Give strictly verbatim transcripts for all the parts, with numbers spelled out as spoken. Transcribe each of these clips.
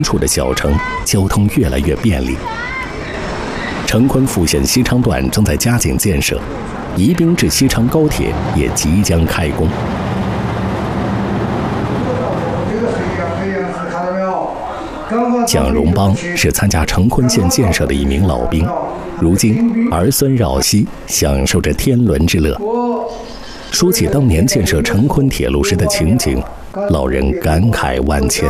处的小城，交通越来越便利。成昆复线西昌段正在加紧建设，宜宾至西昌高铁也即将开工。蒋荣邦是参加成昆线建设的一名老兵，如今儿孙绕膝，享受着天伦之乐。说起当年建设成昆铁路时的情景，老人感慨万千。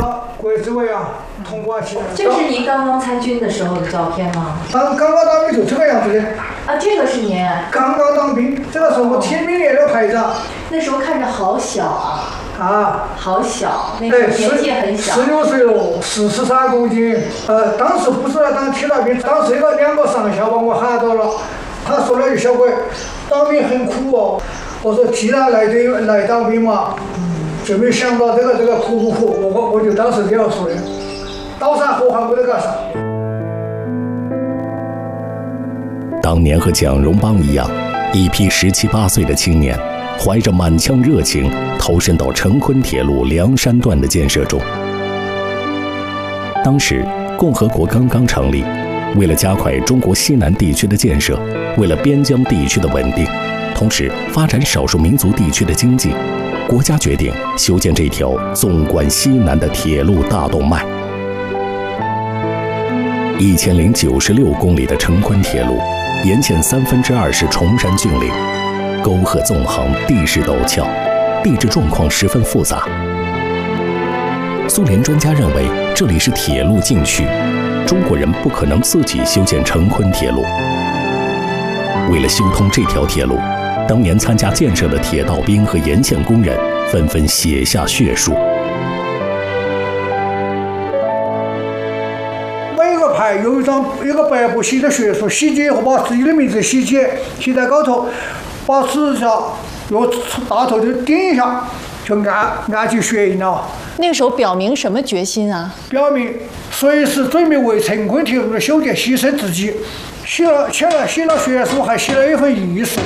这是您刚刚参军的时候的照片吗？ 当刚刚当兵就这个样子的。 啊，这个是您刚刚当兵，这个时候我听命连的排长。 那时候看着好小啊。 啊， 好小，那时候年纪很小。 十六岁了，四十三公斤。呃，当时不是来当替代兵，当时一个两个上校把我喊到了，他说了一小鬼，当兵很苦哦。我说既然来的来当兵嘛，就没想到这个这个苦不苦，我我我就当时这样说的。刀山火海我得干啥？ 当年和蒋荣邦一样，一批十七八岁的青年，怀着满腔热情，投身到成昆铁路梁山段的建设中。当时共和国刚刚成立，为了加快中国西南地区的建设，为了边疆地区的稳定，同时发展少数民族地区的经济，国家决定修建这条纵贯西南的铁路大动脉。一千零九十六公里的成昆铁路，沿线三分之二是崇山峻岭，沟壑纵横，地势陡峭，地质状况十分复杂。苏联专家认为这里是铁路禁区，中国人不可能自己修建成昆铁路。为了修通这条铁路，当年参加建设的铁道兵和沿线工人纷纷写下血书。 每个排有一张一个白布写的血书，写解以后把自己的名字写解，写在高头，把纸上用大头就点一下，就按按起血印了。 那个时候表明什么决心啊？ 表明随时准备为成昆铁路的修建牺牲自己。写了写了写了血书，还写了一份遗书。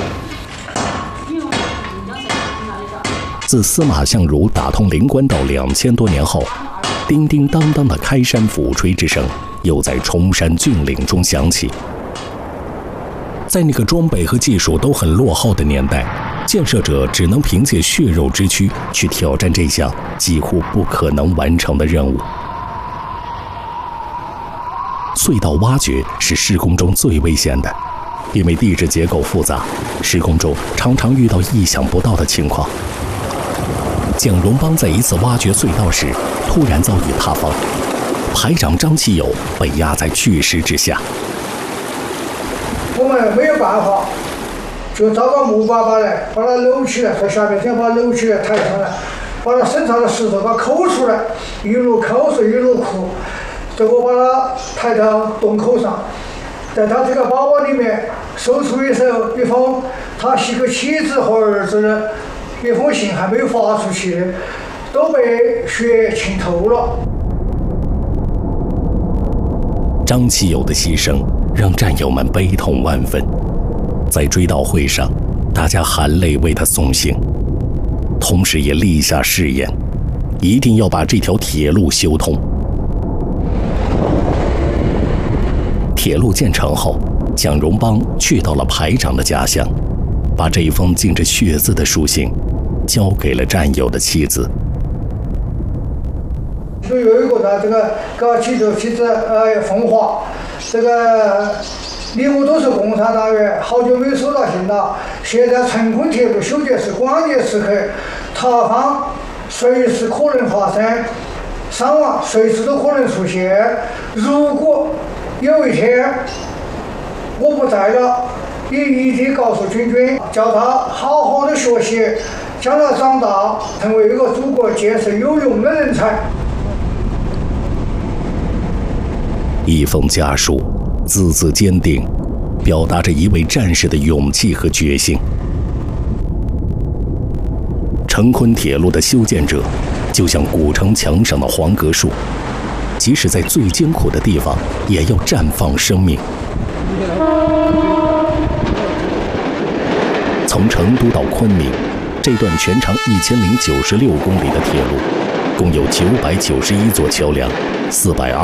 自司马相如打通灵关道两千多年后，叮叮当当的开山斧锤之声又在崇山峻岭中响起。在那个装备和技术都很落后的年代，建设者只能凭借血肉之躯去挑战这项几乎不可能完成的任务。隧道挖掘是施工中最危险的，因为地质结构复杂，施工中常常遇到意想不到的情况。蒋荣邦在一次挖掘隧道时，突然遭遇塌方，排长张其友被压在巨石之下。 我们没有办法，就找个木板把来，把它搂起来，在下面这样把它搂起来，抬上来，把它身上的石头把它抠出来，一路抠是一路哭，最后把它抬到洞口上，在他这个包包里面搜出一首一封他写给妻子和儿子的一封信，还没有发出去的，都被血浸透了。 张其友的牺牲让战友们悲痛万分，在追悼会上，大家含泪为他送行，同时也立下誓言，一定要把这条铁路修通。铁路建成后，蒋荣邦去到了排长的家乡，把这封浸着血字的书信交给了战友的妻子。 就有一个呢，这个搞妻子妻子呃奉华，这个你我都是共产党员，好久没有收到信了。现在成昆铁路修建是关键时刻，塌方随时可能发生，伤亡随时都可能出现。如果有一天我不在了，你一定告诉军军，叫他好好的学习，将来长大成为一个祖国建设有用的人才。 一封家书，字字坚定，表达着一位战士的勇气和决心。成昆铁路的修建者，就像古城墙上的黄葛树，即使在最艰苦的地方，也要绽放生命。从成都到昆明，这段全长一千零九十六公里的铁路，共有九百九十一座桥梁，四百二。